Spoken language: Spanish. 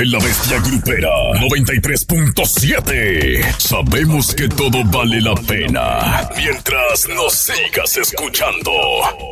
de la Bestia Grupera 93.7. Sabemos que todo vale la pena mientras nos sigas escuchando.